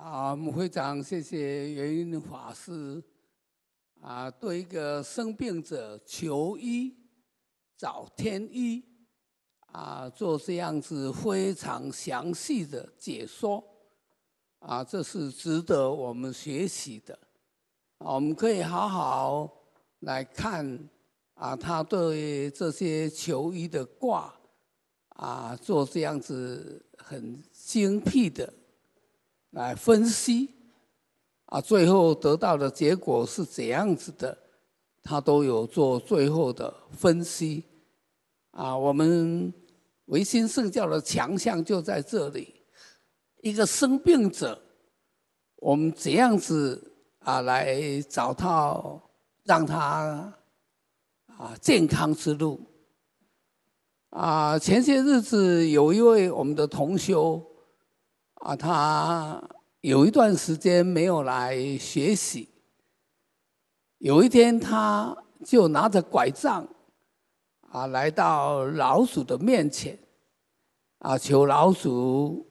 母会长，谢谢元云法师对一个生病者求医、找天医做这样子非常详细的解说这是值得我们学习的我们可以好好来看他对这些求医的卦做这样子很精辟的来分析最后得到的结果是怎样子的，他都有做最后的分析我们唯心圣教的强项就在这里，一个生病者，我们怎样子来找到让他健康之路前些日子有一位我们的同修他有一段时间没有来学习，有一天他就拿着拐杖来到老鼠的面前求老鼠